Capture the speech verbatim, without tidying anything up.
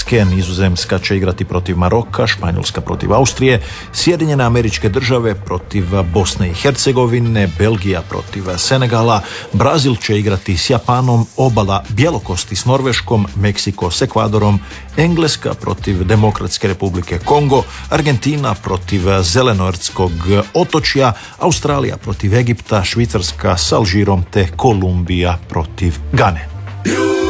Švedske, Nizozemska će igrati protiv Maroka, Španjolska protiv Austrije, Sjedinjene Američke Države protiv Bosne i Hercegovine, Belgija protiv Senegala, Brazil će igrati s Japanom, obala Bjelokosti s Norveškom, Meksiko s Ekvadorom, Engleska protiv Demokratske Republike Kongo, Argentina protiv Zelenoordskog otočja, Australija protiv Egipta, Švicarska s Alžirom te Kolumbija protiv Gane.